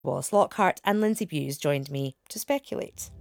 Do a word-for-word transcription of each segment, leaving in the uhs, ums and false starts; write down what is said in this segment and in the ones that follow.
Wallace Lockhart and Lindsay Bewes joined me to speculate.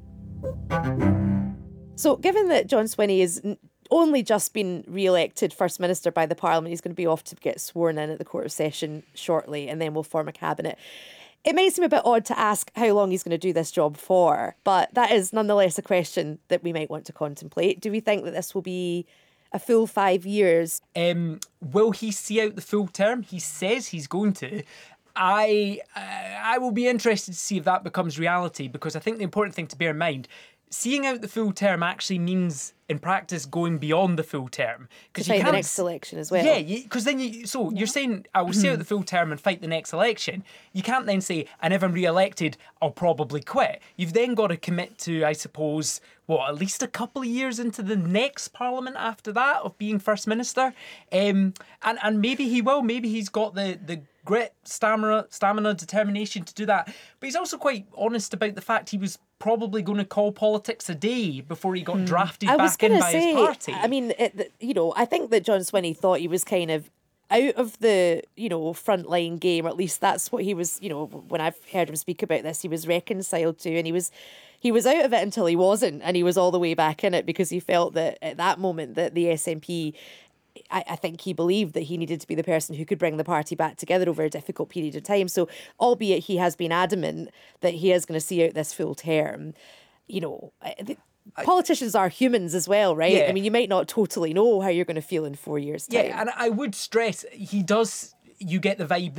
So, given that John Swinney has only just been re-elected First Minister by the Parliament, he's going to be off to get sworn in at the Court of Session shortly, and then we'll form a cabinet. It may seem a bit odd to ask how long he's going to do this job for, but that is nonetheless a question that we might want to contemplate. Do we think that this will be a full five years? Um, will he see out the full term? He says he's going to. I uh, I will be interested to see if that becomes reality, because I think the important thing to bear in mind, seeing out the full term actually means in practice going beyond the full term. To fight the next election as well. Yeah, because then you, so you're saying I will see out the full term and fight the next election. You can't then say, and if I'm re-elected, I'll probably quit. You've then got to commit to, I suppose, what, at least a couple of years into the next Parliament after that of being First Minister. Um, and, and maybe he will, maybe he's got the, the grit, stamina, stamina, determination to do that. But he's also quite honest about the fact he was probably going to call politics a day before he got mm. drafted I back in by say, his party. I mean, it, you know, I think that John Swinney thought he was kind of out of the, you know, frontline game, or at least that's what he was, you know, when I've heard him speak about this, he was reconciled to, and he was he was out of it until he wasn't, and he was all the way back in it because he felt that at that moment that the S N P, I, I think he believed that he needed to be the person who could bring the party back together over a difficult period of time. So, albeit he has been adamant that he is going to see out this full term, you know, the, politicians are humans as well, right? Yeah. I mean, you might not totally know how you're going to feel in four years' time. Yeah, and I would stress, he does, you get the vibe